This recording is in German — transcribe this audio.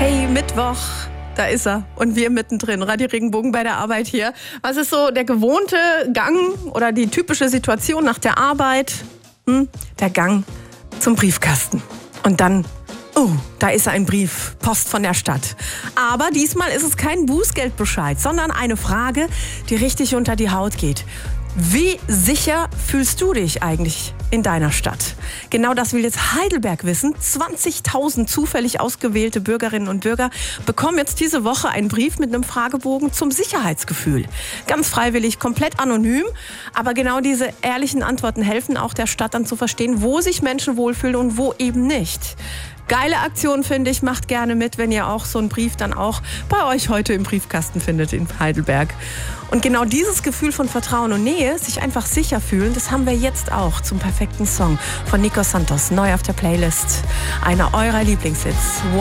Hey, Mittwoch, da ist er. Und wir mittendrin. Radio Regenbogen bei der Arbeit hier. Was ist so der gewohnte Gang oder die typische Situation nach der Arbeit? Der Gang zum Briefkasten. Und dann, da ist ein Brief, Post von der Stadt. Aber diesmal ist es kein Bußgeldbescheid, sondern eine Frage, die richtig unter die Haut geht. Wie sicher fühlst du dich eigentlich in deiner Stadt? Genau das will jetzt Heidelberg wissen. 20.000 zufällig ausgewählte Bürgerinnen und Bürger bekommen jetzt diese Woche einen Brief mit einem Fragebogen zum Sicherheitsgefühl. Ganz freiwillig, komplett anonym. Aber genau diese ehrlichen Antworten helfen auch der Stadt dann zu verstehen, wo sich Menschen wohlfühlen und wo eben nicht. Geile Aktion, finde ich. Macht gerne mit, wenn ihr auch so einen Brief dann auch bei euch heute im Briefkasten findet in Heidelberg. Und genau dieses Gefühl von Vertrauen und Nähe, sich einfach sicher fühlen, das haben wir jetzt auch zum perfekten Song von Nico Santos, neu auf der Playlist. Einer eurer Lieblingshits.